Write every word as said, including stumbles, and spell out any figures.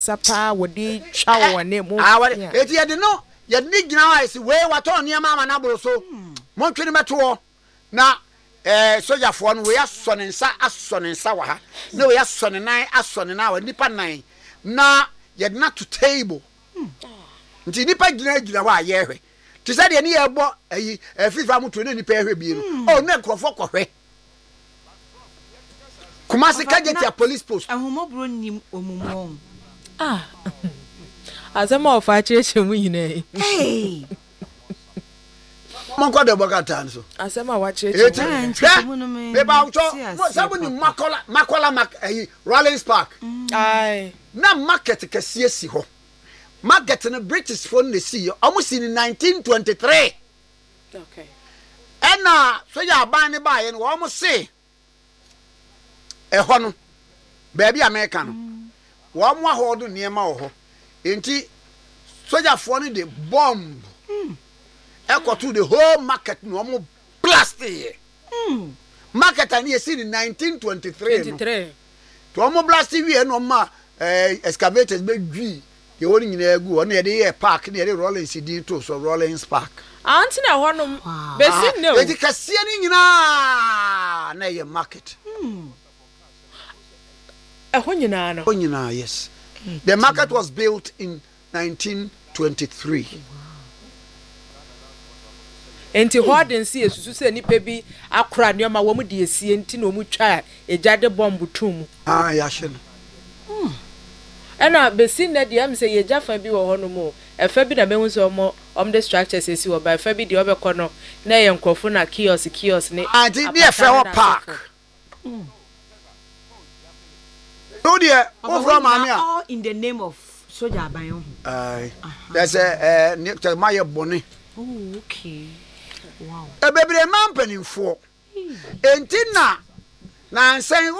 sapa wodi twa wone mo ah eti ye de no ye de gina wa isi we wato ne ma ma na boro so mo twene beto na eh sojafo no we aso ne nsa aso ne nsa wa ha na we aso ne nan aso ne na wa nipa nan na ye de na to table nti nipa gina gina wa ye hwe ti say de ne ye bo ayi fifa mutu ne nipa hwe bi no oh na krofo kohwe Kumasi kageti a police post ahomo bro nim omumo ah azama ofa cheche mu yine hey Monko de bokata nso asema wa cheche me ba ucho sabu ni makola makola mak eh, Rollins Park ai na market kese si ho market na British phone le si omusi ni nineteen twenty-three okay ena so ya ban ne ba ye no omusi ehɔ no baabi America no wo mo ahodo niema wo ho enti sojafoɔ no de bomb ekoto the whole market no mo blast here market ani esi in nineteen twenty-three no twenty-three to mo blast wie no ma eh excavators be dwi ye woni nyina agu ono ye de park ne ye de Rollins di to so Rollins Park anti na hɔ no besi no eti kase ni nyina na ye market ehɔ nyina no ehɔ nyina yes the market was built in nineteen twenty-three enti hɔden si esusu se nipa bi akora nneoma wo mu de esie enti na omu twa ejade bomb tum ah ya hye no hmm ɛna besi na de am se yeja fa bi wɔ hɔ no mo efa bi na mehu se omo om the structures esi wɔ ba efa bi de obekɔ no na ye nkofo na kiosk kiosk ne ah di e fa wɔ park hmm no dear over mama all in the name of soja aban ai there's a uh my bone oh okay wow e bebre man panimfo enti na na nsen